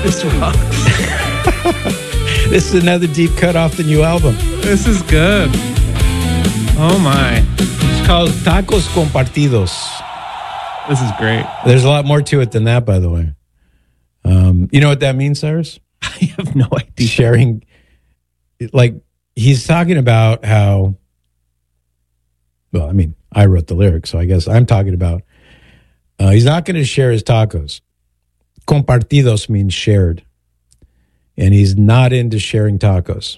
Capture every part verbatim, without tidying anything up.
This rocks. This is another deep cut off the new album. This is good. Oh my. It's called Tacos Compartidos. This is great. There's a lot more to it than that, by the way. Um, you know what that means, Cyrus? I have no idea. Sharing, like, he's talking about how, well, I mean, I wrote the lyrics, so I guess I'm talking about, uh, he's not going to share his tacos. Compartidos means shared. And he's not into sharing tacos.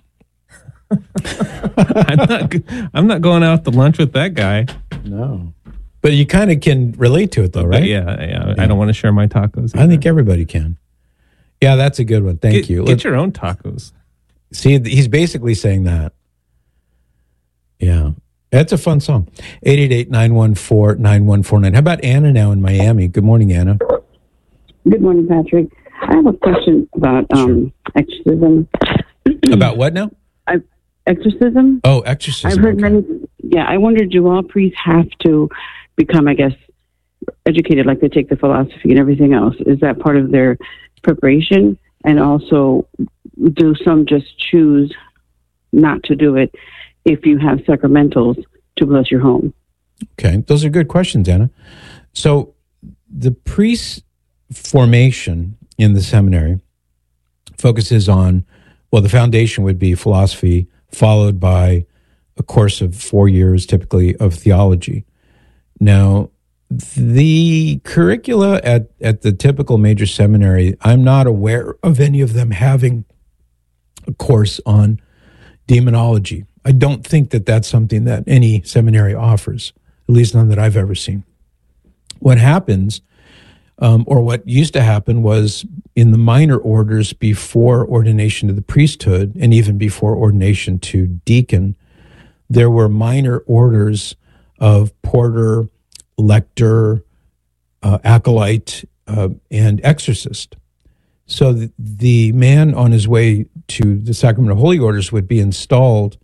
I'm not I'm not going out to lunch with that guy. No. But you kind of can relate to it, though, right? Yeah, yeah. yeah. I don't want to share my tacos either. I think everybody can. Yeah, that's a good one. Thank get, you. Get Let's, your own tacos. See, he's basically saying that. Yeah. That's a fun song. eight eight eight, nine one four, nine one four nine. How about Anna now in Miami? Good morning, Anna. Good morning, Patrick. I have a question about um, sure. exorcism. About what now? I, exorcism. Oh, exorcism. I've heard okay. many. Yeah, I wonder, do all priests have to become, I guess, educated like they take the philosophy and everything else? Is that part of their preparation? And also, do some just choose not to do it if you have sacramentals to bless your home? Okay, those are good questions, Anna. So the priest formation in the seminary focuses on, well, the foundation would be philosophy, followed by a course of four years, typically, of theology. Now, the curricula at, at the typical major seminary, I'm not aware of any of them having a course on demonology. I don't think that that's something that any seminary offers, at least none that I've ever seen. What happens, um, or what used to happen, was in the minor orders before ordination to the priesthood, and even before ordination to deacon, there were minor orders of porter, lector, uh, acolyte, uh, and exorcist. So the, the man on his way to the sacrament of holy orders would be installed,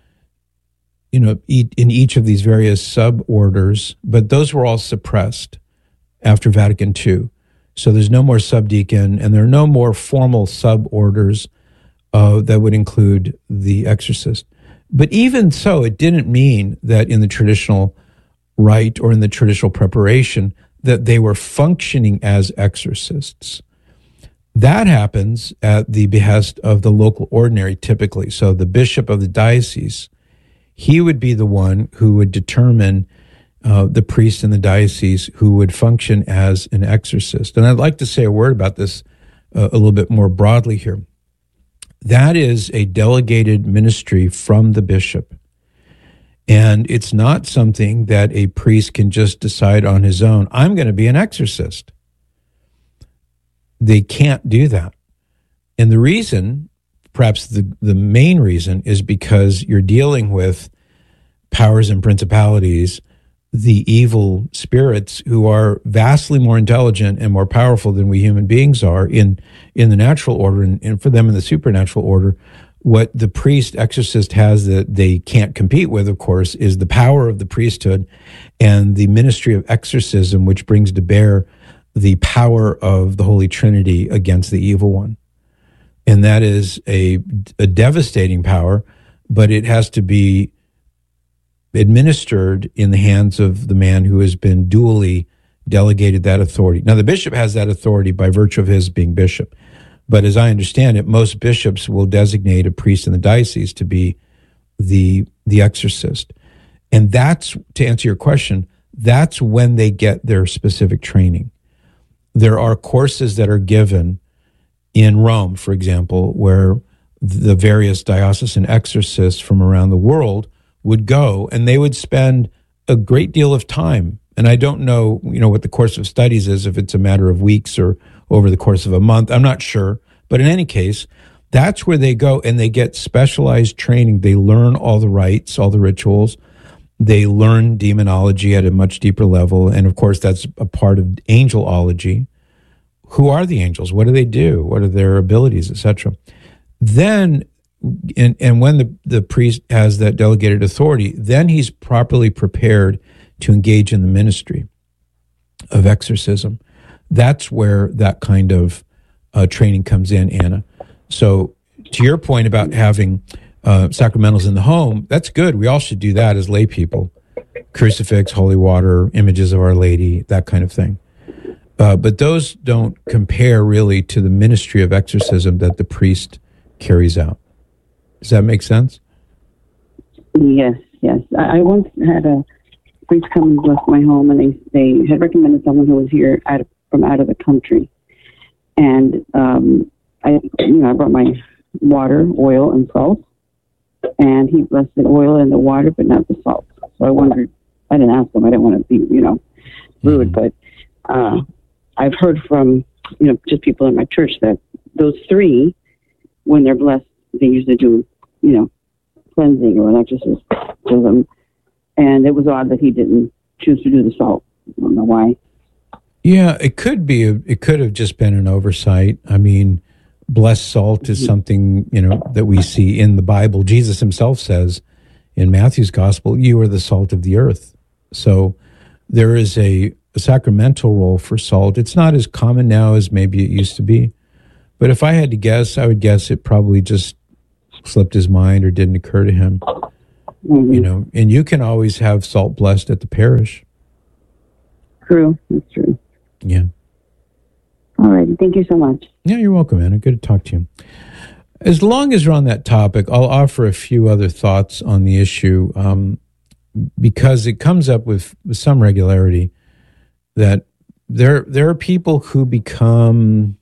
you know, in each of these various sub-orders, but those were all suppressed after Vatican Two. So there's no more subdeacon, and there are no more formal sub-orders uh, that would include the exorcist. But even so, it didn't mean that in the traditional rite or in the traditional preparation that they were functioning as exorcists. That happens at the behest of the local ordinary, typically. So the bishop of the diocese, he would be the one who would determine uh, the priest in the diocese who would function as an exorcist. And I'd like to say a word about this uh, a little bit more broadly here. That is a delegated ministry from the bishop. And it's not something that a priest can just decide on his own, I'm going to be an exorcist. They can't do that. And the reason, perhaps the, the main reason, is because you're dealing with powers and principalities, the evil spirits who are vastly more intelligent and more powerful than we human beings are in, in the natural order, and, and for them in the supernatural order. What the priest exorcist has that they can't compete with, of course, is the power of the priesthood and the ministry of exorcism, which brings to bear the power of the Holy Trinity against the evil one. And that is a, a devastating power, but it has to be administered in the hands of the man who has been duly delegated that authority. Now, the bishop has that authority by virtue of his being bishop. But as I understand it, most bishops will designate a priest in the diocese to be the, the exorcist. And that's, to answer your question, that's when they get their specific training. There are courses that are given in Rome, for example, where the various diocesan exorcists from around the world would go, and they would spend a great deal of time. And I don't know, you know, what the course of studies is, if it's a matter of weeks or over the course of a month. I'm not sure. But in any case, that's where they go, and they get specialized training. They learn all the rites, all the rituals. They learn demonology at a much deeper level. And of course, that's a part of angelology. Who are the angels? What do they do? What are their abilities, et cetera? Then, and, and when the, the priest has that delegated authority, then he's properly prepared to engage in the ministry of exorcism. That's where that kind of uh, training comes in, Anna. So to your point about having uh, sacramentals in the home, that's good. We all should do that as lay people. Crucifix, holy water, images of Our Lady, that kind of thing. Uh, but those don't compare really to the ministry of exorcism that the priest carries out. Does that make sense? Yes, yes. I, I once had a priest come and bless my home, and they, they had recommended someone who was here out of, from out of the country. And um, I, you know, I brought my water, oil, and salt, and he blessed the oil and the water, but not the salt. So I wondered, I didn't ask him, I didn't want to be, you know, rude, Mm-hmm. but uh, I've heard from, you know, just people in my church that those three, when they're blessed, they usually do, you know, cleansing or an exorcism. And it was odd that he didn't choose to do the salt. I don't know why. Yeah, it could be. A, it could have just been an oversight. I mean, blessed salt is something, you know, that we see in the Bible. Jesus himself says in Matthew's gospel, you are the salt of the earth. So there is a, a sacramental role for salt. It's not as common now as maybe it used to be. But if I had to guess, I would guess it probably just slipped his mind or didn't occur to him. Mm-hmm. You know, and you can always have salt blessed at the parish. True, that's true. Yeah. All right, thank you so much. Yeah, you're welcome, Anna. Good to talk to you. As long as we're on that topic, I'll offer a few other thoughts on the issue um, because it comes up with, with some regularity that there there are people who become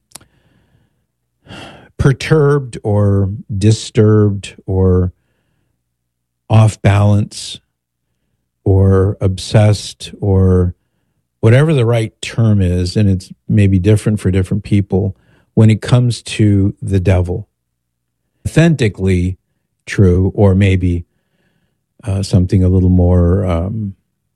perturbed or disturbed or off balance or obsessed or whatever the right term is, and it's maybe different for different people, when it comes to the devil. Authentically true, or maybe uh, something a little more, um,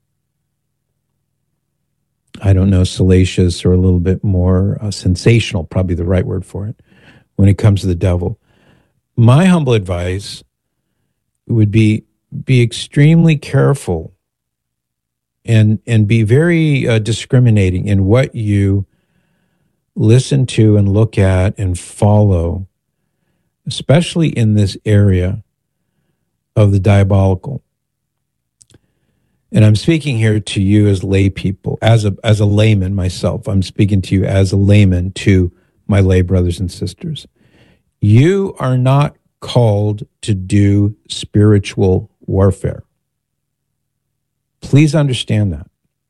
I don't know, salacious or a little bit more uh, sensational, probably the right word for it, when it comes to the devil. My humble advice would be be extremely careful and and be very uh, discriminating in what you listen to and look at and follow, especially in this area of the diabolical. And I'm speaking here to you as lay people, as a as a layman myself. I'm speaking to you as a layman to my lay brothers and sisters. You are not called to do spiritual warfare. Please understand that.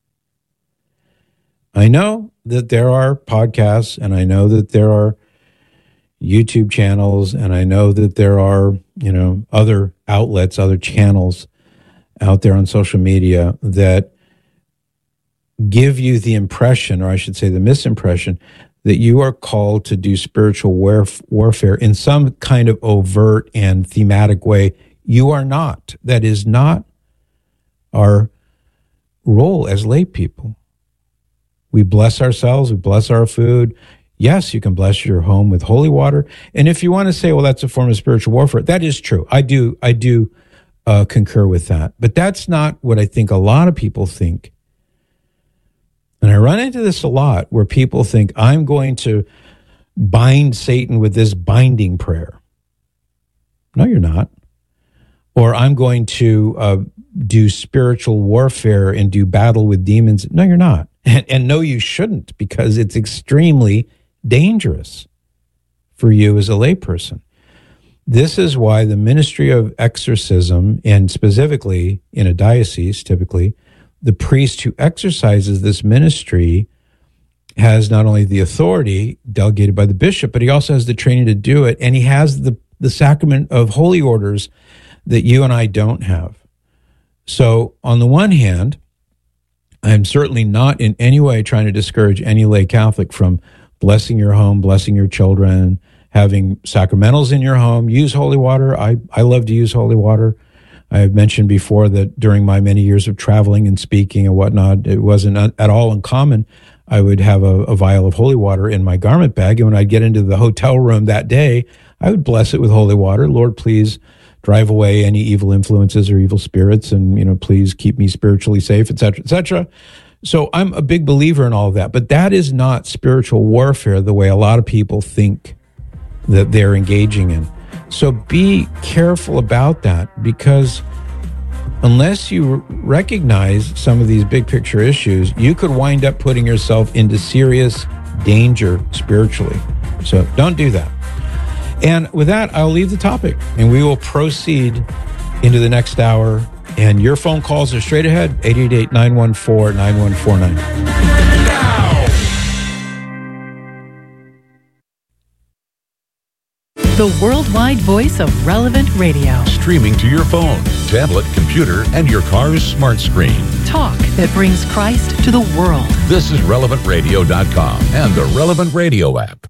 I know that there are podcasts, and I know that there are YouTube channels, and I know that there are, you know, other outlets, other channels out there on social media that give you the impression, or I should say the misimpression, that you are called to do spiritual warf- warfare in some kind of overt and thematic way. You are not. That is not our role as lay people. We bless ourselves, we bless our food. Yes, you can bless your home with holy water. And if you want to say, well, that's a form of spiritual warfare, that is true. I do, I do uh, concur with that. But that's not what I think a lot of people think. And I run into this a lot where people think, I'm going to bind Satan with this binding prayer. No, you're not. Or I'm going to uh, do spiritual warfare and do battle with demons. No, you're not. And, and no, you shouldn't, because it's extremely dangerous for you as a layperson. This is why the ministry of exorcism, and specifically in a diocese, typically, the priest who exercises this ministry has not only the authority delegated by the bishop, but he also has the training to do it, and he has the, the sacrament of holy orders that you and I don't have. So on the one hand, I'm certainly not in any way trying to discourage any lay Catholic from blessing your home, blessing your children, having sacramentals in your home. Use holy water. I, I love to use holy water. I have mentioned before that during my many years of traveling and speaking and whatnot, it wasn't at all uncommon. I would have a, a vial of holy water in my garment bag, and when I'd get into the hotel room that day, I would bless it with holy water. Lord, please drive away any evil influences or evil spirits, and, you know, please keep me spiritually safe, et cetera, et cetera. So I'm a big believer in all of that, but that is not spiritual warfare the way a lot of people think that they're engaging in. So be careful about that, because unless you recognize some of these big picture issues, you could wind up putting yourself into serious danger spiritually. So don't do that. And with that, I'll leave the topic and we will proceed into the next hour. And your phone calls are straight ahead, eight eight eight, nine one four, nine one four nine. The worldwide voice of Relevant Radio. Streaming to your phone, tablet, computer, and your car's smart screen. Talk that brings Christ to the world. This is relevant radio dot com and the Relevant Radio app.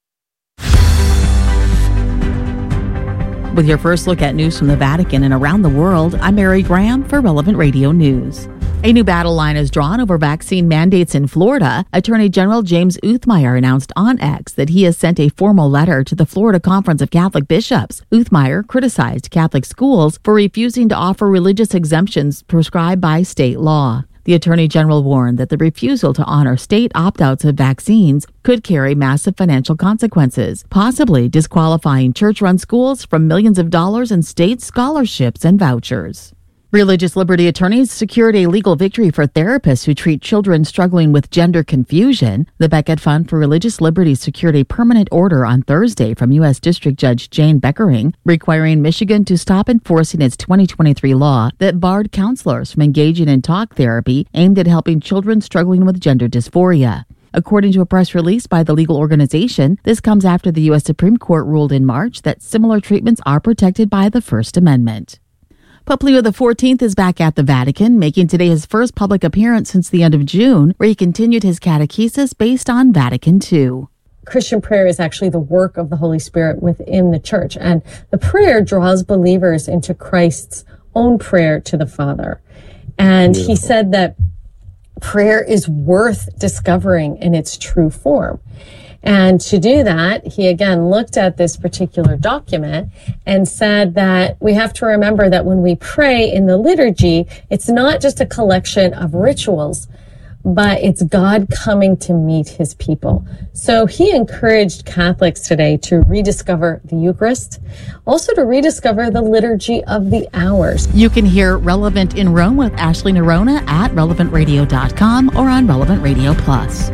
With your first look at news from the Vatican and around the world, I'm Mary Graham for Relevant Radio News. A new battle line is drawn over vaccine mandates in Florida. Attorney General James Uthmeier announced on X that he has sent a formal letter to the Florida Conference of Catholic Bishops. Uthmeier criticized Catholic schools for refusing to offer religious exemptions prescribed by state law. The Attorney General warned that the refusal to honor state opt-outs of vaccines could carry massive financial consequences, possibly disqualifying church-run schools from millions of dollars in state scholarships and vouchers. Religious liberty attorneys secured a legal victory for therapists who treat children struggling with gender confusion. The Becket Fund for Religious Liberty secured a permanent order on Thursday from U S District Judge Jane Beckering, requiring Michigan to stop enforcing its twenty twenty-three law that barred counselors from engaging in talk therapy aimed at helping children struggling with gender dysphoria. According to a press release by the legal organization, this comes after the U S Supreme Court ruled in March that similar treatments are protected by the First Amendment. Pope Leo the fourteenth is back at the Vatican, making today his first public appearance since the end of June, where he continued his catechesis based on Vatican two. Christian prayer is actually the work of the Holy Spirit within the church, and the prayer draws believers into Christ's own prayer to the Father. And Beautiful. He said that prayer is worth discovering in its true form. And to do that, he again looked at this particular document and said that we have to remember that when we pray in the liturgy, it's not just a collection of rituals, but it's God coming to meet his people. So he encouraged Catholics today to rediscover the Eucharist, also to rediscover the liturgy of the hours. You can hear Relevant in Rome with Ashley Nerona at relevant radio dot com or on Relevant Radio Plus.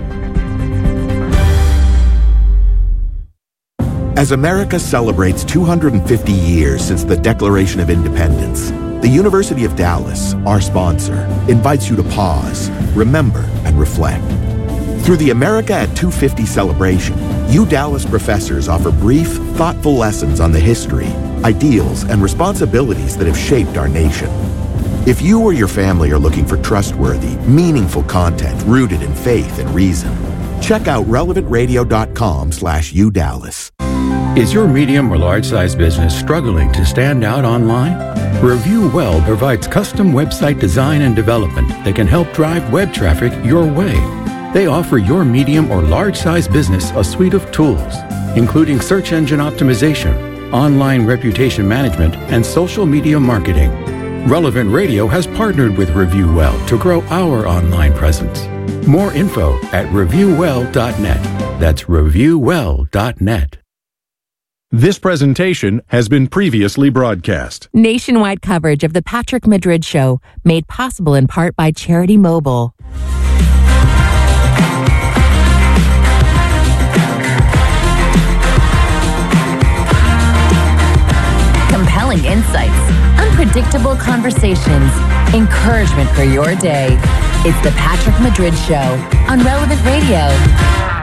As America celebrates two hundred fifty years since the Declaration of Independence, the University of Dallas, our sponsor, invites you to pause, remember, and reflect. Through the America at two fifty celebration, U Dallas professors offer brief, thoughtful lessons on the history, ideals, and responsibilities that have shaped our nation. If you or your family are looking for trustworthy, meaningful content rooted in faith and reason, check out relevant radio dot com slash U Dallas. Is your medium or large size business struggling to stand out online? Review Well provides custom website design and development that can help drive web traffic your way. They offer your medium or large size business a suite of tools, including search engine optimization, online reputation management, and social media marketing. Relevant Radio has partnered with Review Well to grow our online presence. More info at review well dot net. That's review well dot net. This presentation has been previously broadcast. Nationwide coverage of The Patrick Madrid Show, made possible in part by Charity Mobile. Compelling insights, unpredictable conversations, encouragement for your day. It's The Patrick Madrid Show on Relevant Radio.